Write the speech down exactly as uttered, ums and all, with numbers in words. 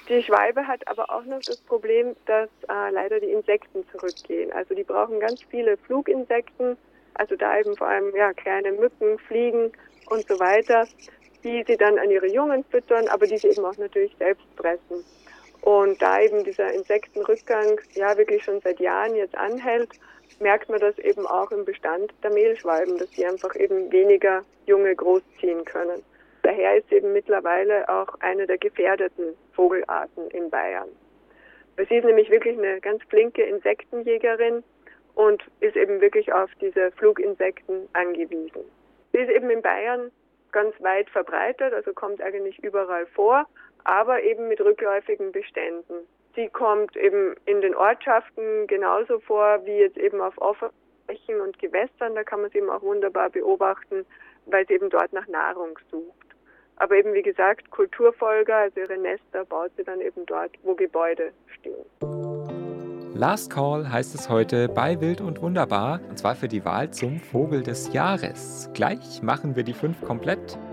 Die Schwalbe hat aber auch noch das Problem, dass äh, leider die Insekten zurückgehen. Also die brauchen ganz viele Fluginsekten, also da eben vor allem ja, kleine Mücken, Fliegen und so weiter, die sie dann an ihre Jungen füttern, aber die sie eben auch natürlich selbst fressen. Und da eben dieser Insektenrückgang ja wirklich schon seit Jahren jetzt anhält, merkt man das eben auch im Bestand der Mehlschwalben, dass sie einfach eben weniger Junge großziehen können. Daher ist eben mittlerweile auch eine der gefährdeten Vogelarten in Bayern. Sie ist nämlich wirklich eine ganz flinke Insektenjägerin und ist eben wirklich auf diese Fluginsekten angewiesen. Sie ist eben in Bayern ganz weit verbreitet, also kommt eigentlich überall vor, aber eben mit rückläufigen Beständen. Sie kommt eben in den Ortschaften genauso vor wie jetzt eben auf offenen Flächen und Gewässern. Da kann man sie eben auch wunderbar beobachten, weil sie eben dort nach Nahrung sucht. Aber eben wie gesagt, Kulturfolger, also ihre Nester, baut sie dann eben dort, wo Gebäude stehen. Last Call heißt es heute bei Wild und Wunderbar, und zwar für die Wahl zum Vogel des Jahres. Gleich machen wir die fünf komplett.